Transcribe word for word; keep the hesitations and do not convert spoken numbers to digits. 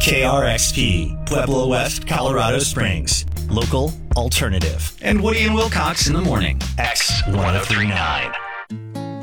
K R X P, Pueblo West, Colorado Springs. Local, alternative. And Woody and Wilcox in the morning. X ten thirty-nine.